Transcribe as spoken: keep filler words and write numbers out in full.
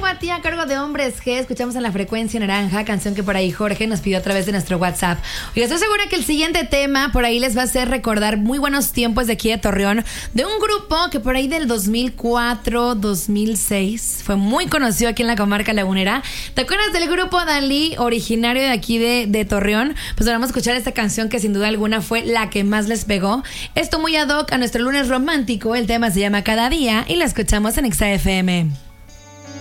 a ti a cargo de Hombres G. Escuchamos en la frecuencia naranja, canción que por ahí Jorge nos pidió a través de nuestro WhatsApp. Oiga, estoy segura que el siguiente tema por ahí les va a hacer recordar muy buenos tiempos de aquí de Torreón, de un grupo que por ahí del dos mil cuatro, dos mil seis fue muy conocido aquí en la comarca lagunera. ¿Te acuerdas del grupo Dalí, originario de aquí de, de Torreón? Pues ahora vamos a escuchar esta canción que sin duda alguna fue la que más les pegó. Esto muy ad hoc a nuestro lunes romántico. El tema se llama Cada Día y la escuchamos en Exa F M.